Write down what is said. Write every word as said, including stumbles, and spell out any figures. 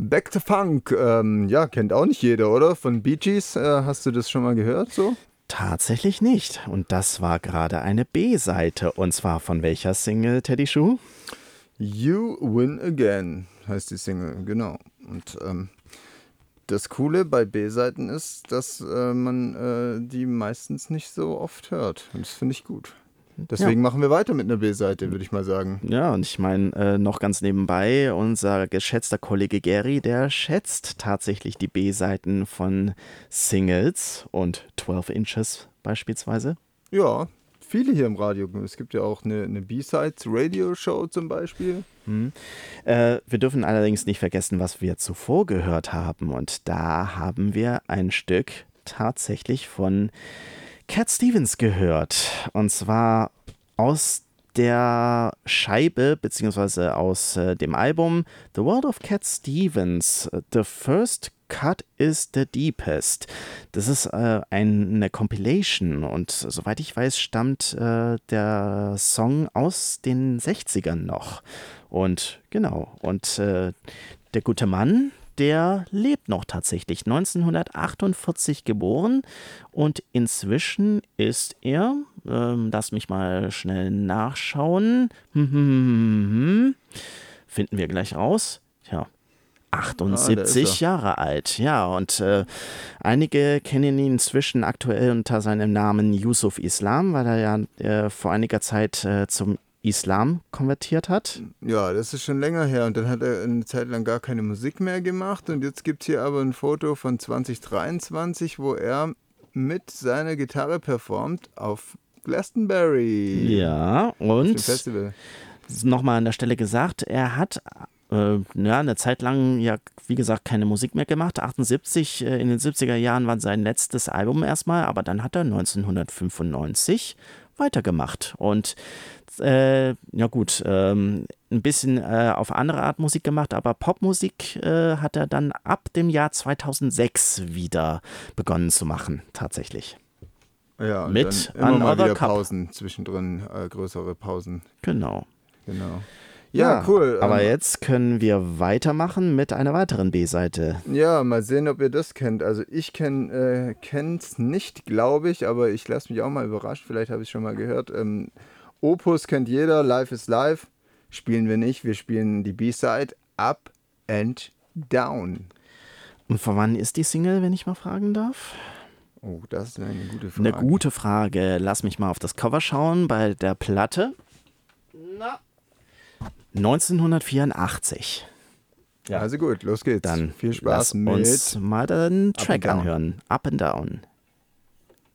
Back to Funk, ähm, ja, kennt auch nicht jeder, oder? Von Bee Gees, äh, hast du das schon mal gehört so? Tatsächlich nicht. Und das war gerade eine B-Seite. Und zwar von welcher Single, Teddy Schuh? You Win Again heißt die Single, genau. Und ähm, das Coole bei B-Seiten ist, dass äh, man äh, die meistens nicht so oft hört. Und das finde ich gut. Deswegen Ja. machen wir weiter mit einer B-Seite, würde ich mal sagen. Ja, und ich meine, äh, noch ganz nebenbei, unser geschätzter Kollege Gary, der schätzt tatsächlich die B-Seiten von Singles und zwölf Inches beispielsweise. Ja, viele hier im Radio. Es gibt ja auch eine, eine B-Sides-Radio-Show zum Beispiel. Hm. Äh, wir dürfen allerdings nicht vergessen, was wir zuvor gehört haben. Und da haben wir ein Stück tatsächlich von Cat Stevens gehört. Und zwar aus der Scheibe, beziehungsweise aus äh, dem Album The World of Cat Stevens, The First Cut is the Deepest. Das ist äh, ein, eine Compilation und soweit ich weiß, stammt äh, der Song aus den sechzigern noch. Und genau, und äh, der gute Mann, der lebt noch tatsächlich, neunzehnhundertachtundvierzig geboren und inzwischen ist er, ähm, lass mich mal schnell nachschauen, finden wir gleich raus, ja, achtundsiebzig ah, Jahre alt, ja, und äh, einige kennen ihn inzwischen aktuell unter seinem Namen Yusuf Islam, weil er ja äh, vor einiger Zeit äh, zum Islam konvertiert hat. Ja, das ist schon länger her und dann hat er eine Zeit lang gar keine Musik mehr gemacht und jetzt gibt es hier aber ein Foto von zwanzig dreiundzwanzig, wo er mit seiner Gitarre performt auf Glastonbury. Ja, und nochmal an der Stelle gesagt, er hat äh, ja, eine Zeit lang, ja, wie gesagt, keine Musik mehr gemacht. achtundsiebzig, äh, in den siebziger Jahren war sein letztes Album erstmal, aber dann hat er neunzehnhundertfünfundneunzig weitergemacht und äh, ja gut, ähm, ein bisschen äh, auf andere Art Musik gemacht, aber Popmusik äh, hat er dann ab dem Jahr zweitausendsechs wieder begonnen zu machen, tatsächlich. Ja, und mit dann immer mal wieder Cup. Pausen zwischendrin, äh, größere Pausen. Genau. Genau. Ja, ja, cool. Aber ähm, jetzt können wir weitermachen mit einer weiteren B-Seite. Ja, mal sehen, ob ihr das kennt. Also ich kenne es äh, nicht, glaube ich, aber ich lasse mich auch mal überraschen. Vielleicht habe ich es schon mal gehört. Ähm, Opus kennt jeder, Life is Life. Spielen wir nicht, wir spielen die B-Side Up and Down. Und von wann ist die Single, wenn ich mal fragen darf? Oh, das ist eine gute Frage. Eine gute Frage. Lass mich mal auf das Cover schauen bei der Platte. Na. neunzehnhundertvierundachtzig. Ja. Also gut, los geht's. Dann viel Spaß lass mit uns mal den Track anhören. Up and Down.